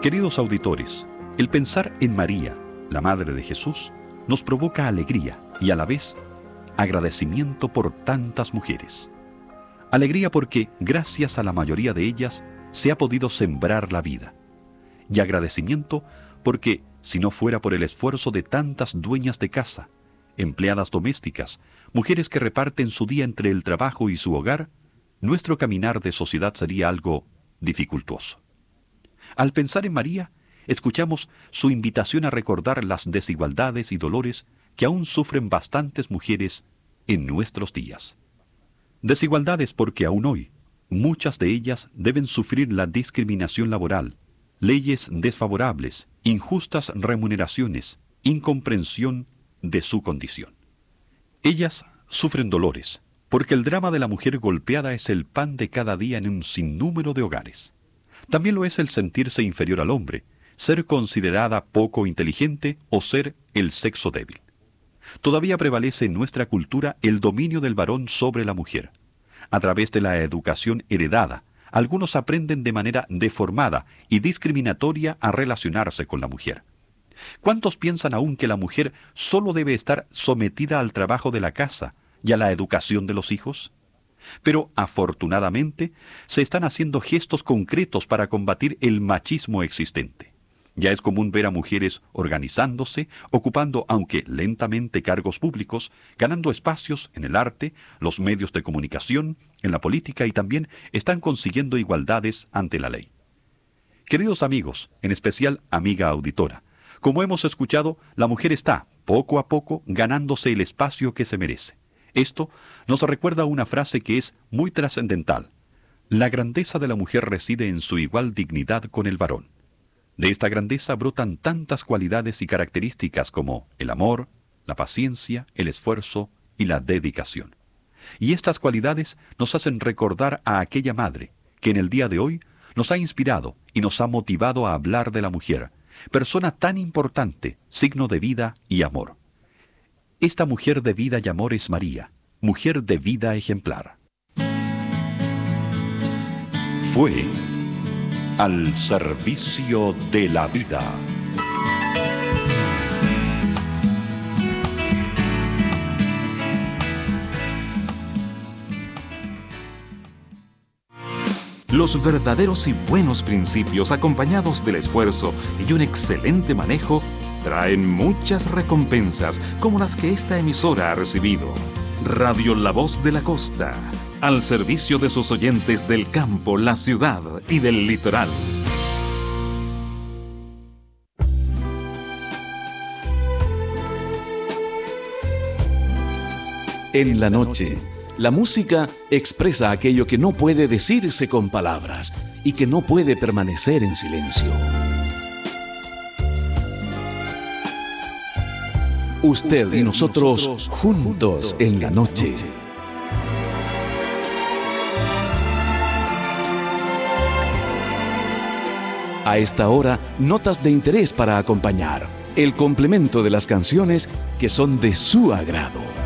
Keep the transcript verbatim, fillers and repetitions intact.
Queridos auditores, el pensar en María, la Madre de Jesús, nos provoca alegría y a la vez agradecimiento por tantas mujeres. Alegría porque, gracias a la mayoría de ellas, se ha podido sembrar la vida. Y agradecimiento porque, si no fuera por el esfuerzo de tantas dueñas de casa, empleadas domésticas, mujeres que reparten su día entre el trabajo y su hogar, nuestro caminar de sociedad sería algo dificultuoso. Al pensar en María, escuchamos su invitación a recordar las desigualdades y dolores que aún sufren bastantes mujeres en nuestros días. Desigualdades porque aún hoy, muchas de ellas deben sufrir la discriminación laboral, leyes desfavorables, injustas remuneraciones, incomprensión de su condición. Ellas sufren dolores, porque el drama de la mujer golpeada es el pan de cada día en un sinnúmero de hogares. También lo es el sentirse inferior al hombre, ser considerada poco inteligente o ser el sexo débil. Todavía prevalece en nuestra cultura el dominio del varón sobre la mujer. A través de la educación heredada, algunos aprenden de manera deformada y discriminatoria a relacionarse con la mujer. ¿Cuántos piensan aún que la mujer solo debe estar sometida al trabajo de la casa y a la educación de los hijos? Pero, afortunadamente, se están haciendo gestos concretos para combatir el machismo existente. Ya es común ver a mujeres organizándose, ocupando, aunque lentamente, cargos públicos, ganando espacios en el arte, los medios de comunicación, en la política y también están consiguiendo igualdades ante la ley. Queridos amigos, en especial amiga auditora, como hemos escuchado, la mujer está, poco a poco, ganándose el espacio que se merece. Esto nos recuerda una frase que es muy trascendental. La grandeza de la mujer reside en su igual dignidad con el varón. De esta grandeza brotan tantas cualidades y características como el amor, la paciencia, el esfuerzo y la dedicación. Y estas cualidades nos hacen recordar a aquella madre que en el día de hoy nos ha inspirado y nos ha motivado a hablar de la mujer, persona tan importante, signo de vida y amor. Esta mujer de vida y amor es María, mujer de vida ejemplar. Fue al servicio de la vida. Los verdaderos y buenos principios, acompañados del esfuerzo y un excelente manejo, traen muchas recompensas como las que esta emisora ha recibido. Radio La Voz de la Costa, al servicio de sus oyentes del campo, la ciudad y del litoral. En la noche, la música expresa aquello que no puede decirse con palabras y que no puede permanecer en silencio. Usted y nosotros juntos en la noche. A esta hora, notas de interés para acompañar, el complemento de las canciones que son de su agrado.